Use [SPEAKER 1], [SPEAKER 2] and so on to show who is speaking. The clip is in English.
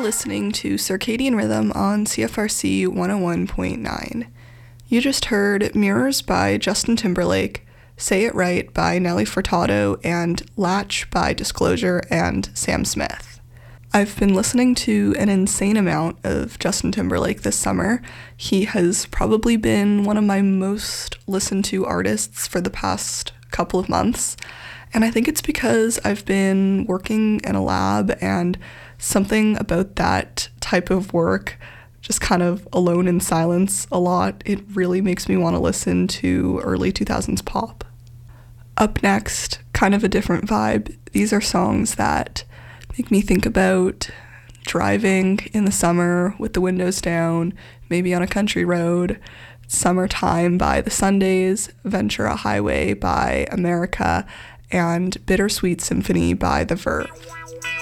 [SPEAKER 1] listening to Circadian Rhythm on CFRC 101.9. You just heard Mirrors by Justin Timberlake, Say It Right by Nelly Furtado, and Latch by Disclosure and Sam Smith. I've been listening to an insane amount of Justin Timberlake this summer. He has probably been one of my most listened to artists for the past couple of months, and I think it's because I've been working in a lab, and something about that type of work, just kind of alone in silence a lot, it really makes me want to listen to early 2000s pop. Up next, kind of a different vibe. These are songs that make me think about driving in the summer with the windows down, maybe on a country road. Summertime by The Sundays, Ventura Highway by America, and Bittersweet Symphony by The Verve.